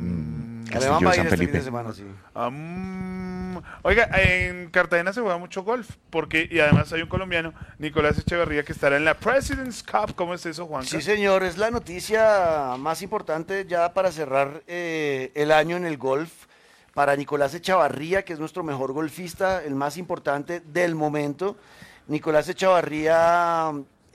Alemán va Castillo a de ir San este fin de Felipe. semana, sí. Oiga, en Cartagena se juega mucho golf, y además hay un colombiano, Nicolás Echeverría, que estará en la President's Cup. ¿Cómo es eso, Juanca? Sí, señor, es la noticia más importante ya para cerrar el año en el golf. Para Nicolás Echavarría, que es nuestro mejor golfista, el más importante del momento. Nicolás Echavarría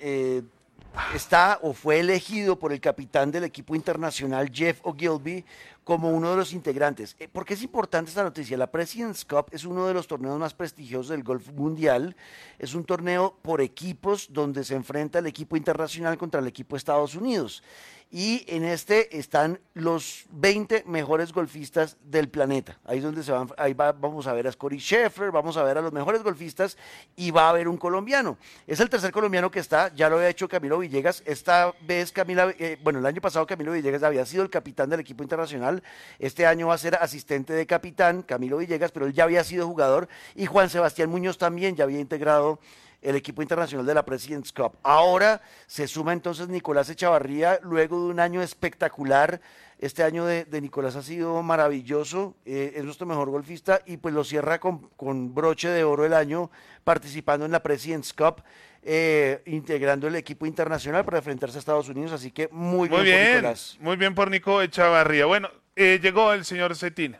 está o fue elegido por el capitán del equipo internacional, Jeff Ogilvy, como uno de los integrantes. ¿Por qué es importante esta noticia? La President's Cup es uno de los torneos más prestigiosos del golf mundial. Es un torneo por equipos donde se enfrenta el equipo internacional contra el equipo de Estados Unidos. Y en este están los 20 mejores golfistas del planeta. Ahí es donde vamos a ver a Scottie Scheffler, vamos a ver a los mejores golfistas y va a haber un colombiano. Es el tercer colombiano que está, ya lo había hecho Camilo Villegas. Esta vez el año pasado Camilo Villegas había sido el capitán del equipo internacional. Este año va a ser asistente de capitán Camilo Villegas, pero él ya había sido jugador. Y Juan Sebastián Muñoz también ya había integrado el equipo internacional de la President's Cup. Ahora se suma entonces Nicolás Echavarría, luego de un año espectacular. Este año de Nicolás ha sido maravilloso, es nuestro mejor golfista y pues lo cierra con broche de oro el año participando en la President's Cup, integrando el equipo internacional para enfrentarse a Estados Unidos, así que muy bien por Nicolás. Muy bien por Nico Echavarría. Bueno, llegó el señor Cetina.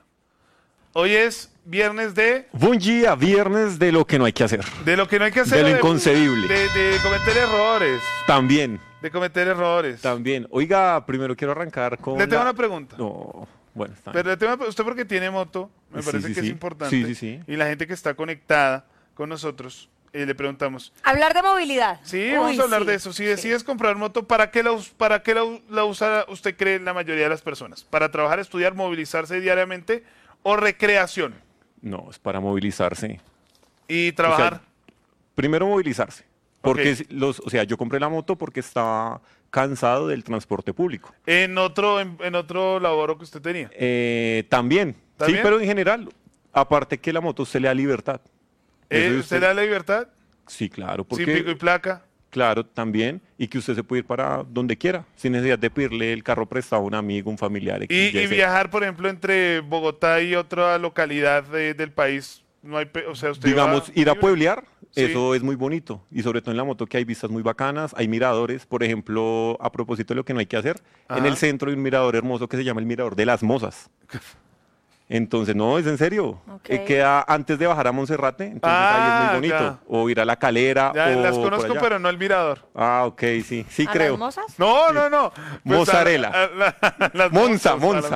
Hoy es viernes de... Buen día, viernes de lo que no hay que hacer. De lo que no hay que hacer. De lo inconcebible. De cometer errores. También. De cometer errores. También. Oiga, primero quiero arrancar con... Le tengo una pregunta. No, bueno, está bien. Pero usted porque tiene moto, me parece que es importante. Sí. Y la gente que está conectada con nosotros, le preguntamos. Hablar de movilidad. Sí, vamos a hablar de eso. Si decides comprar moto, ¿para qué la usa usted cree la mayoría de las personas? ¿Para trabajar, estudiar, movilizarse diariamente o recreación? No, es para movilizarse. ¿Y trabajar? O sea, primero movilizarse. Porque yo compré la moto porque estaba cansado del transporte público. ¿En otro laboro que usted tenía? También. Sí, pero en general, aparte que la moto usted le da libertad. ¿Usted le da la libertad? Sí, claro. Porque, ¿Sin pico y placa? Claro, también. Y que usted se puede ir para donde quiera, sin necesidad de pedirle el carro prestado a un amigo, un familiar. Y viajar, por ejemplo, entre Bogotá y otra localidad del país, no hay, usted digamos, ir a pueblear, sí. Eso es muy bonito. Y sobre todo en la moto que hay vistas muy bacanas, hay miradores. Por ejemplo, a propósito de lo que no hay que hacer, en el centro hay un mirador hermoso que se llama el Mirador de las Mozas. Entonces, no, es en serio. Okay. Queda antes de bajar a Monserrate, entonces ahí es muy bonito. Ya. O ir a La Calera. Ya, o las conozco, pero no el mirador. Ah, ok, sí. Sí, ¿A creo. las mozas? No. Pues Mozzarella. Monza.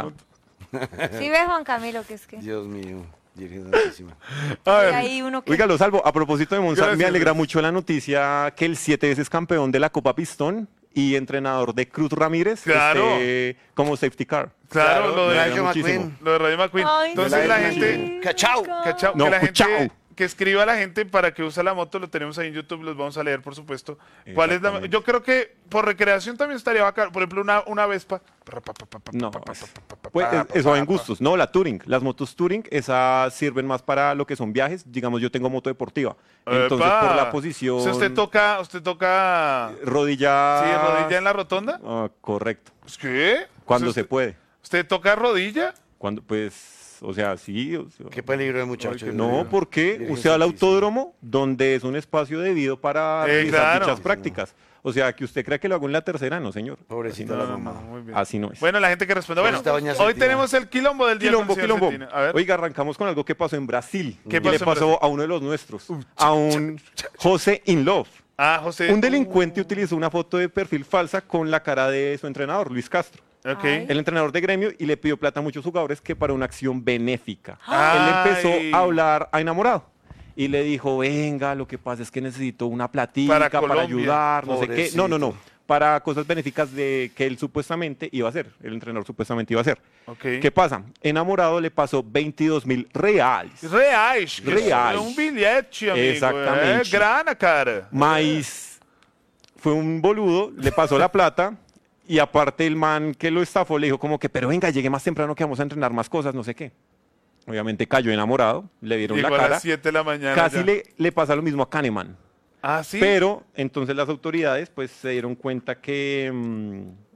Sí ve, Juan Camilo, que es que... Dios mío. Virgen Santísima. Ahí uno que... Oiga, lo salvo. A propósito de Monza, Gracias, me alegra mucho la noticia que el 7 veces campeón de la Copa Pistón y entrenador de Cruz Ramírez, claro, como safety car. Claro, lo de Rayo McQueen. Lo de Rayo McQueen. Ay, entonces la gente... ¡Cachao! No, que la cuchao. gente... Que escriba a la gente para que use la moto, lo tenemos ahí en YouTube, los vamos a leer, por supuesto. ¿Cuál es la? Yo creo que por recreación también estaría bacán. Por ejemplo, una Vespa. No, pues eso va en gustos. No, la Touring, las motos Touring, esas sirven más para lo que son viajes. Digamos, yo tengo moto deportiva. Entonces, por la posición... O sea, usted toca... Rodilla... Sí, rodilla en la rotonda. Correcto. ¿Qué? Cuando se puede. ¿Usted toca rodilla? Cuando, pues... O sea, sí. Qué peligro de muchacho. No, porque usted va al autódromo, donde es un espacio debido para realizar dichas prácticas. O sea, que usted cree que lo hago en la tercera, no, señor. Pobrecita la mamá. Muy bien. Así no es. Bueno, la gente que responde. Bueno, hoy tenemos el quilombo del día. Quilombo. A ver. Oiga, arrancamos con algo que pasó en Brasil. ¿Qué le pasó a uno de los nuestros, a un José In Love. José. Un delincuente utilizó una foto de perfil falsa con la cara de su entrenador, Luis Castro. Okay. El entrenador de Gremio, y le pidió plata a muchos jugadores que para una acción benéfica. Ay. Él empezó a hablar a enamorado y le dijo, venga, lo que pasa es que necesito una platica para ayudar, no sé qué. No, para cosas benéficas de que él supuestamente iba a hacer, el entrenador supuestamente iba a hacer. Okay. ¿Qué pasa? Enamorado le pasó 22.000 reais. Reais. Un billete, amigo. Exactamente. Grana, cara. Mas fue un boludo, le pasó la plata. Y aparte el man que lo estafó le dijo como que, pero venga, llegue más temprano que vamos a entrenar más cosas, no sé qué. Obviamente cayó enamorado, le dieron Llegó la cara. A las 7 de la mañana. Casi le pasa lo mismo a Kahneman. Ah, sí. Pero entonces las autoridades pues se dieron cuenta que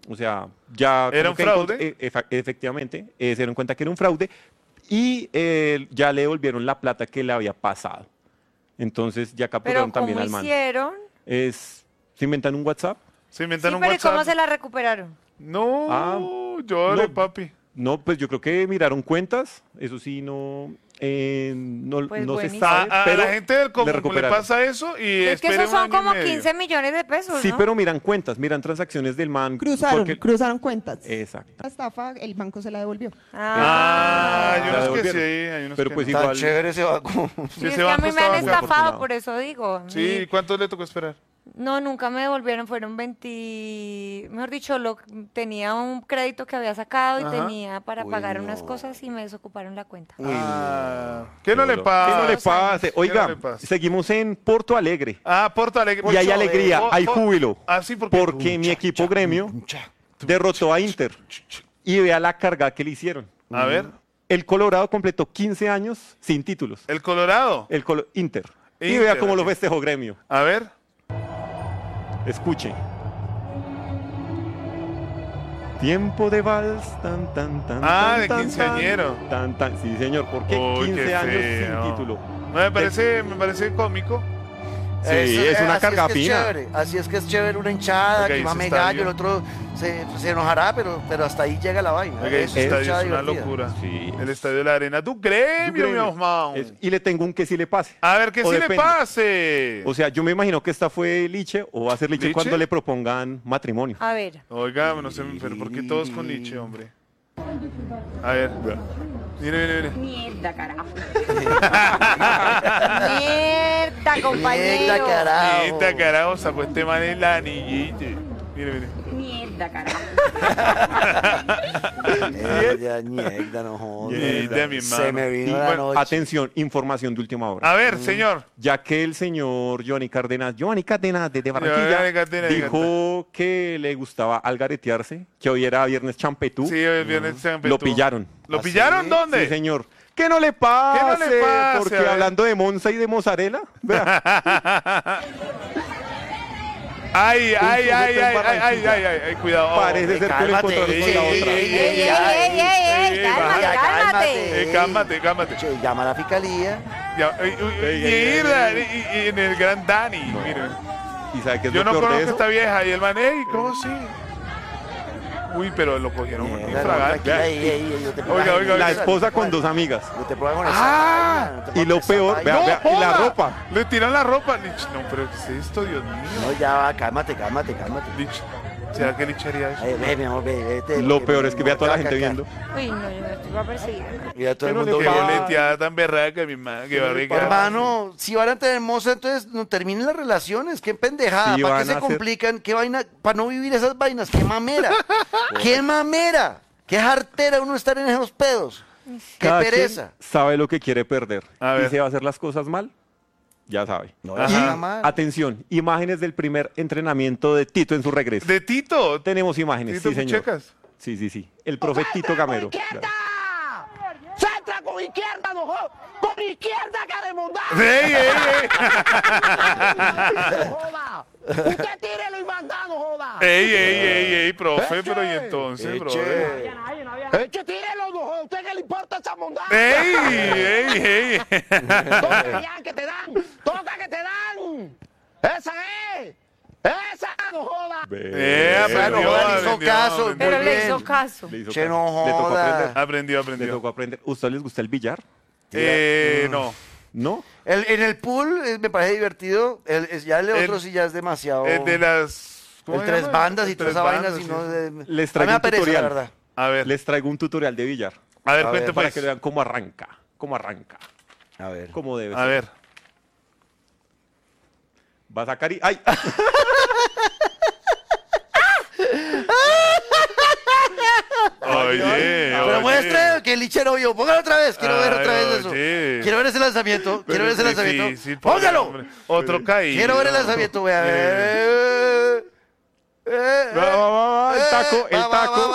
O sea, ya... ¿Era un fraude? Efectivamente, se dieron cuenta que era un fraude y ya le devolvieron la plata que le había pasado. Entonces ya capturaron Pero también ¿cómo al man. hicieron? Se inventan un WhatsApp. Se inventan un pero ¿y WhatsApp. cómo se la recuperaron? No, llore, no. papi. No, pues yo creo que miraron cuentas, eso sí, no se buenísimo. sabe, A pero la gente del común le recuperaron. pasa eso y Es que espera esos un son año y como medio. 15 millones de pesos, Sí, ¿no? pero miran cuentas, miran transacciones del man. Cruzaron cuentas. Exacto. La estafa, el banco se la devolvió. Hay La unos que devolvieron. sí, hay unos Pero que pues no. Tan igual. chévere ese banco. Sí, Sí, es ese que a banco mí me estaba han muy estafado, afortunado. por eso digo. Sí, ¿cuánto le tocó esperar? No, nunca me devolvieron, fueron 20, mejor dicho, tenía un crédito que había sacado y Ajá. tenía para Uy, pagar no. unas cosas y me desocuparon la cuenta. ¿Qué no le pasa? ¿Qué no le pase? Oiga, le pasa? seguimos en Porto Alegre. Porto Alegre. Y hay alegría, hay júbilo. Sí, Porque mi equipo gremio derrotó a Inter. Y vea la carga que le hicieron. A ver, El Colorado completó 15 años sin títulos. el Colorado. Inter. Y Inter, vea cómo lo ok. festejó gremio. A ver. Escuche. Tiempo de vals, tan, tan, tan. tan, De tan, quinceañero. Tan, tan. Sí, señor. ¿Por qué Uy, 15 qué años feo. sin título? Me parece cómico. Sí, es una así carga que es fina. chévere, así es que es chévere una hinchada, Oiga, que ¿y mame ese gallo, el estadio? otro se enojará, pero hasta ahí llega la vaina. Oiga, ese Es estadio hinchada es una divertida. locura. Sí. El estadio de la Arena. Tu gremio, mi hermano. Y le tengo un que sí le pase. A ver, que O sí le depende. pase. O sea, yo me imagino que esta fue Liche o va a ser Liche ¿Liche? cuando le propongan matrimonio. A ver, Oiga, no sé, pero ¿por qué todos con Nietzsche, hombre? A ver. Mire. Mierda, carajo. mierda, compañero. Mierda, carajo. Mierda, carajo, sacó este man el anillito. Mire. Mierda, carajo. Ya, mierda, no jodas. Mierda, mi hermano. Se me vino Y la bueno, noche. atención, información de última hora. A ver, señor. Ya que el señor Giovanni Cárdenas desde Barranquilla, Giovanni Cárdenas, dijo que le gustaba algaretearse, que hoy era viernes champetú, Sí, el viernes se empezó. lo pillaron. ¿Lo ¿Ah, pillaron? sí? ¿Dónde? Sí, señor. Que no le pase, Que no le pase, porque a ver. hablando de Monza y de mozzarella, vea, Ay, en Barranquilla. cuidado. parece ser que lo cálmate, encontraron con la ey, otra. ey, ey, cálmate, baja, cálmate. Cálmate. Che, llama a la fiscalía. Y en el gran Dani. Mire. ¿Y sabe qué es Yo lo no peor de conozco eso? esta vieja y el man, ey, ¿cómo sí? Uy, pero lo cogieron Mierda, infragante. tranquila, ey, yo te Oiga, pongo oiga, La oiga. esposa con dos amigas. Yo te pongo con esa Ah, vaina, no te y pongas lo esa peor, vaina. vea, vea, y la joda. ropa. Le tiran la ropa. Lich, no, pero ¿qué es esto, Dios mío? No, ya va, cálmate. Lich, ¿será que Lich haría eso? Ve, mi amor, vete. Lo peor es que vea a toda la gente acá. viendo. Uy, no, yo no estoy para perseguir. Mira todo el Pero mundo le Qué pasa. viendo. boleteada tan berraca, mi madre. Qué barriga. Hermano, si van a tener moza, entonces no terminen las relaciones. Qué pendejada. Sí, ¿Para qué van se a hacer- complican? ¿Qué vaina? Para no vivir esas vainas. ¡Qué mamera! ¡Qué mamera! ¡Qué jartera uno estar en esos pedos! ¡Qué Cada quien pereza! sabe lo que quiere perder. A Y ver. se va a hacer las cosas mal, ya sabe. No, Ajá. es Y, nada mal. atención, imágenes del primer entrenamiento de Tito en su regreso. De Tito. Tenemos imágenes, Tito sí, señor. Puchecas. Sí. El profe Tito Gamero. ¡Centra con izquierda, no joda! ¡Con izquierda, caremondá! ¡Ey! ¡No joda! ¡Usted tírelo y manda, no joda! ¡Ey, profe! Pero ¿y entonces, Eche. brother? ¡Eche, tírelo, no joda! ¿A usted qué le importa esa mondá? ¡Ey! ¡Toca ya, que te dan! ¡Toca que te dan! ¡Esa es! ¡Esa, no joda! Bueno, joda, le hizo caso. aprendió. Pero Muy le bien. hizo caso. Le hizo Che, caso. no Le tocó joda. aprender. Le Aprendió. tocó aprender. ¿Usted les gusta el billar? No. ¿No? En el pool me parece divertido. Ya el otro El- sí ya es demasiado. El de las... ¿cómo El se tres llama? bandas y El toda tres esa vaina. bandas, Si sí. no, Les a mí traigo me un pereza, la tutorial. verdad. A ver, Les traigo un tutorial de billar. A ver, cuente Para pues. que vean cómo arranca. Cómo arranca. A ver. Cómo debe A ser. ver. Va a sacar y... ¡Ay! Oye, Pero muestre que el lichero vio. Póngalo otra vez. Quiero ver otra vez Ay, eso. oye. Quiero ver ese lanzamiento. Quiero ver ese Pero es lanzamiento. difícil, pobre ¡Póngalo! hombre. Otro caído. Quiero ver el lanzamiento. Vea. Va, el taco, el taco.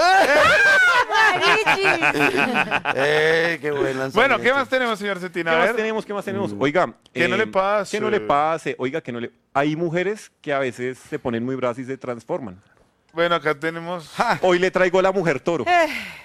Qué buen lanzamiento. Bueno, ¿qué más tenemos, señor Cetina? ¿Qué A más ver. tenemos? ¿Qué más tenemos? Oiga. Que no le pase. Que no le pase. Oiga, que no le... Hay mujeres que a veces se ponen muy bravas y se transforman. Bueno, acá tenemos... Hoy le traigo a la mujer toro.